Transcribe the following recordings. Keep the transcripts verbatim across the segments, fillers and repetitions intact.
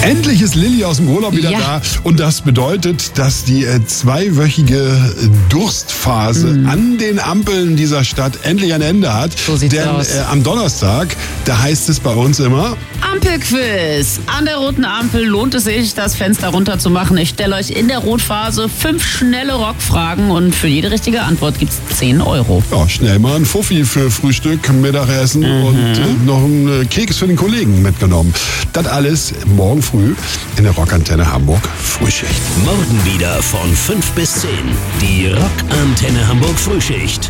Endlich ist Lilly aus dem Urlaub wieder ja. da und das bedeutet, dass die äh, zweiwöchige Durstphase mhm. an den Ampeln dieser Stadt endlich ein Ende hat. So sieht's Denn aus. Äh, am Donnerstag, da heißt es bei uns immer... Ampelquiz. An der roten Ampel lohnt es sich, das Fenster runterzumachen. Ich stelle euch in der Rotphase fünf schnelle Rockfragen und für jede richtige Antwort gibt's zehn Euro. Ja, schnell mal ein Fuffi für Frühstück, Mittagessen mhm. und äh, noch einen Keks für den Kollegen mitgenommen. Das alles morgen früh in der Rockantenne Hamburg Frühschicht. Morgen wieder von fünf bis zehn. Die Rockantenne Hamburg Frühschicht.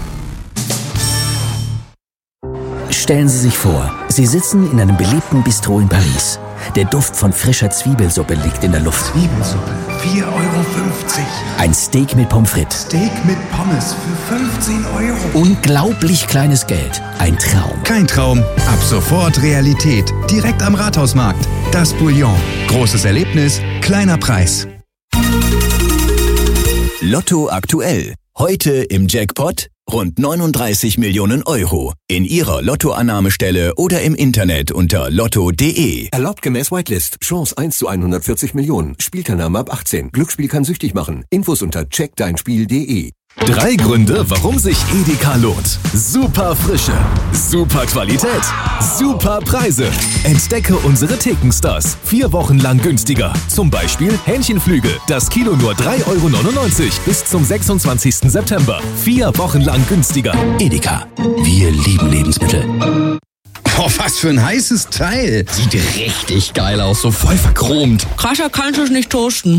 Stellen Sie sich vor, Sie sitzen in einem beliebten Bistro in Paris. Der Duft von frischer Zwiebelsuppe liegt in der Luft. Zwiebelsuppe, vier Euro fünfzig. Ein Steak mit Pommes frites. Steak mit Pommes für fünfzehn Euro. Unglaublich kleines Geld. Ein Traum. Kein Traum, ab sofort Realität. Direkt am Rathausmarkt. Das Bouillon. Großes Erlebnis, kleiner Preis. Lotto aktuell. Heute im Jackpot rund neununddreißig Millionen Euro. In Ihrer Lottoannahmestelle oder im Internet unter lotto punkt de. Erlaubt gemäß Whitelist. Chance eins zu hundertvierzig Millionen. Spielteilnahme ab achtzehn. Glücksspiel kann süchtig machen. Infos unter check dein spiel punkt de. Drei Gründe, warum sich Edeka lohnt. Super Frische, super Qualität, super Preise. Entdecke unsere Thekenstars. Vier Wochen lang günstiger. Zum Beispiel Hähnchenflügel. Das Kilo nur drei Euro neunundneunzig bis zum sechsundzwanzigsten September. Vier Wochen lang günstiger. Edeka. Wir lieben Lebensmittel. Oh, was für ein heißes Teil. Sieht richtig geil aus, so voll verchromt. Krasser kannst du es nicht toasten.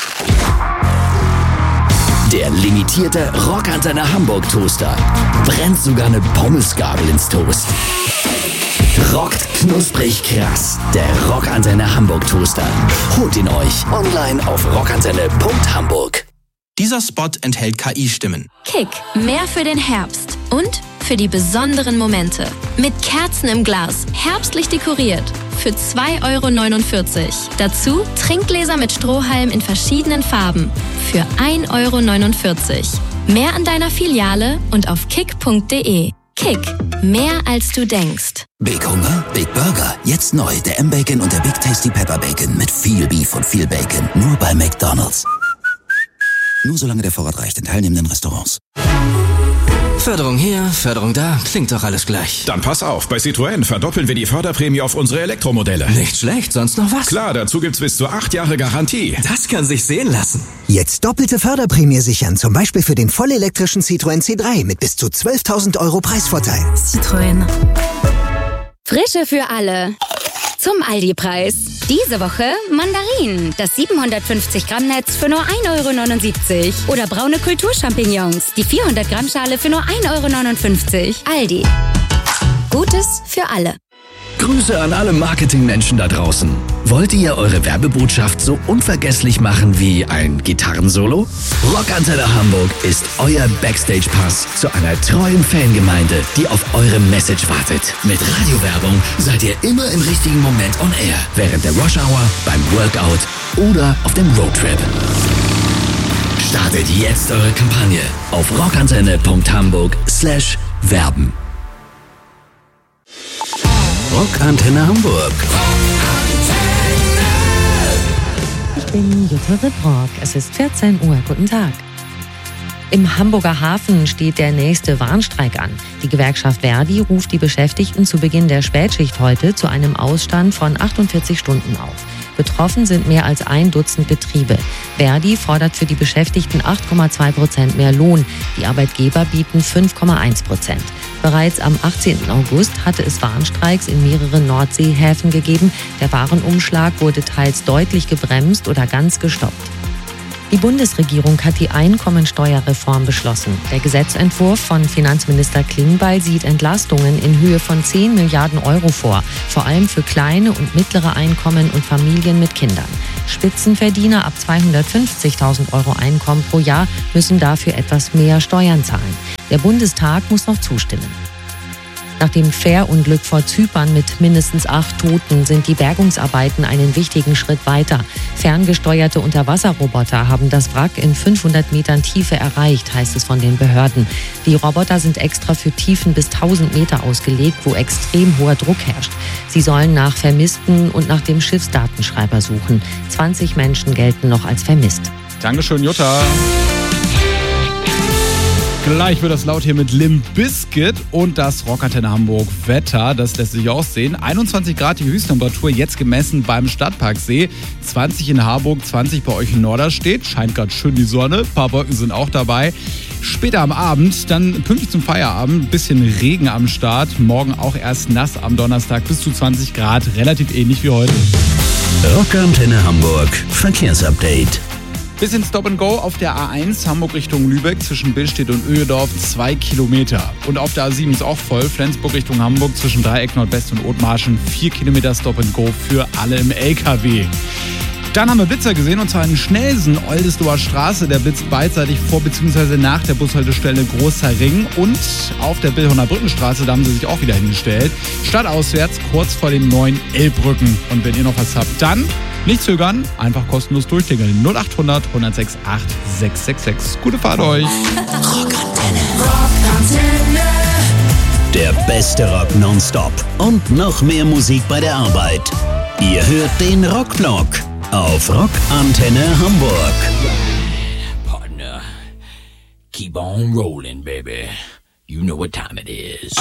Der limitierte Rockantenne Hamburg Toaster brennt sogar eine Pommesgabel ins Toast. Rockt knusprig krass, der Rockantenne Hamburg Toaster. Holt ihn euch online auf rockantenne punkt hamburg. Dieser Spot enthält K I-Stimmen. Kick, mehr für den Herbst und für die besonderen Momente. Mit Kerzen im Glas, herbstlich dekoriert. Für zwei Euro neunundvierzig. Dazu Trinkgläser mit Strohhalm in verschiedenen Farben. Für ein Euro neunundvierzig. Mehr an deiner Filiale und auf kick punkt de. Kick, mehr als du denkst. Big Hunger, Big Burger. Jetzt neu der M-Bacon und der Big Tasty Pepper Bacon mit viel Beef und viel Bacon. Nur bei McDonald's. Nur solange der Vorrat reicht in teilnehmenden Restaurants. Förderung hier, Förderung da, klingt doch alles gleich. Dann pass auf, bei Citroën verdoppeln wir die Förderprämie auf unsere Elektromodelle. Nicht schlecht, sonst noch was? Klar, dazu gibt's bis zu acht Jahre Garantie. Das kann sich sehen lassen. Jetzt doppelte Förderprämie sichern, zum Beispiel für den vollelektrischen Citroën C drei mit bis zu zwölftausend Euro Preisvorteil. Citroën. Frische für alle. Zum Aldi-Preis. Diese Woche Mandarinen, das siebenhundertfünfzig Gramm Netz für nur ein Euro neunundsiebzig. Oder braune Kulturchampignons, die vierhundert Gramm Schale für nur ein Euro neunundfünfzig. Aldi. Gutes für alle. Grüße an alle Marketingmenschen da draußen. Wollt ihr eure Werbebotschaft so unvergesslich machen wie ein Gitarrensolo? Rockantenne Hamburg ist euer Backstage-Pass zu einer treuen Fangemeinde, die auf eure Message wartet. Mit Radiowerbung seid ihr immer im richtigen Moment on air. Während der Rush Hour, beim Workout oder auf dem Roadtrip. Startet jetzt eure Kampagne auf rockantenne punkt hamburg slash werben. Rockantenne Hamburg. Ich bin Jutta Ripprock. Es ist vierzehn Uhr. Guten Tag. Im Hamburger Hafen steht der nächste Warnstreik an. Die Gewerkschaft Verdi ruft die Beschäftigten zu Beginn der Spätschicht heute zu einem Ausstand von achtundvierzig Stunden auf. Betroffen sind mehr als ein Dutzend Betriebe. Verdi fordert für die Beschäftigten acht Komma zwei Prozent mehr Lohn. Die Arbeitgeber bieten fünf Komma eins Prozent. Bereits am achtzehnten August hatte es Warnstreiks in mehreren Nordseehäfen gegeben. Der Warenumschlag wurde teils deutlich gebremst oder ganz gestoppt. Die Bundesregierung hat die Einkommensteuerreform beschlossen. Der Gesetzentwurf von Finanzminister Klingbeil sieht Entlastungen in Höhe von zehn Milliarden Euro vor, vor allem für kleine und mittlere Einkommen und Familien mit Kindern. Spitzenverdiener ab zweihundertfünfzigtausend Euro Einkommen pro Jahr müssen dafür etwas mehr Steuern zahlen. Der Bundestag muss noch zustimmen. Nach dem Fährunglück vor Zypern mit mindestens acht Toten sind die Bergungsarbeiten einen wichtigen Schritt weiter. Ferngesteuerte Unterwasserroboter haben das Wrack in fünfhundert Metern Tiefe erreicht, heißt es von den Behörden. Die Roboter sind extra für Tiefen bis tausend Meter ausgelegt, wo extrem hoher Druck herrscht. Sie sollen nach Vermissten und nach dem Schiffsdatenschreiber suchen. zwanzig Menschen gelten noch als vermisst. Dankeschön, Jutta. Gleich wird das laut hier mit Limp Bizkit und das Rockantenne Hamburg Wetter. Das lässt sich auch sehen. einundzwanzig Grad die Höchsttemperatur jetzt gemessen beim Stadtparksee. zwanzig in Harburg, zwanzig bei euch in Norderstedt. Scheint gerade schön die Sonne. Ein paar Wolken sind auch dabei. Später am Abend, dann pünktlich zum Feierabend, ein bisschen Regen am Start. Morgen auch erst nass am Donnerstag bis zu zwanzig Grad. Relativ ähnlich wie heute. Rockantenne Hamburg Verkehrsupdate. Bisschen Stop and Go auf der A eins, Hamburg Richtung Lübeck, zwischen Billstedt und Öjedorf, zwei Kilometer. Und auf der A sieben ist auch voll, Flensburg Richtung Hamburg, zwischen Dreieck Nordwest und Othmarschen, vier Kilometer Stop and Go für alle im L K W. Dann haben wir Blitzer gesehen, und zwar in Schnelsen, Oldesloher Straße. Der blitzt beidseitig vor bzw. nach der Bushaltestelle Großer Ring. Und auf der Billhorner Brückenstraße, da haben sie sich auch wieder hingestellt. Stadtauswärts, kurz vor den neuen Elbbrücken. Und wenn ihr noch was habt, dann nicht zögern, einfach kostenlos durchklingeln. null acht hundert, hundertsechs, acht sechs sechs sechs. Gute Fahrt euch. Rockantenne. Rockantenne. Der beste Rock nonstop. Und noch mehr Musik bei der Arbeit. Ihr hört den Rockblock auf Rockantenne Hamburg. Partner, keep on rolling, baby. You know what time it is.